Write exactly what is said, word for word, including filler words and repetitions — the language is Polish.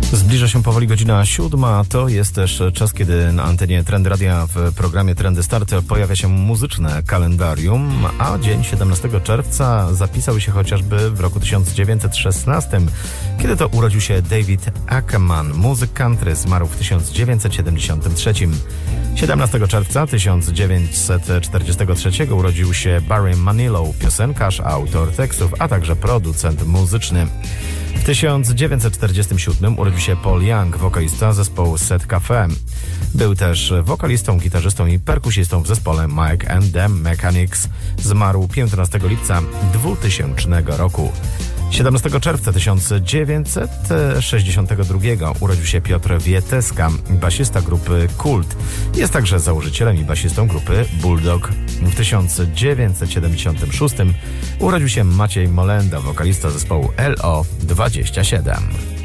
Zbliża się powoli godzina siódma. To jest też czas, kiedy na antenie Trendy Radia w programie Trendy Start pojawia się muzyczne kalendarium, a dzień siedemnastego czerwca zapisał się chociażby w roku tysiąc dziewięćset szesnastym, kiedy to urodził się David Ackerman, muzyk country, zmarł w tysiąc dziewięćset siedemdziesiątym trzecim. siedemnastego czerwca tysiąc dziewięćset czterdziestego trzeciego urodził się Barry Manilow, piosenkarz, autor tekstów, a także producent muzyczny. W tysiąc dziewięćset czterdziestym siódmym urodził się Paul Young, wokalista zespołu Set Cafe. Był też wokalistą, gitarzystą i perkusistą w zespole Mike and Them Mechanics. Zmarł piętnastego lipca dwutysięcznego roku. siedemnastego czerwca tysiąc dziewięćset sześćdziesiątego drugiego urodził się Piotr Wieteska, basista grupy Kult. Jest także założycielem i basistą grupy Bulldog. W tysiąc dziewięćset siedemdziesiątym szóstym urodził się Maciej Molenda, wokalista zespołu L O dwadzieścia siedem.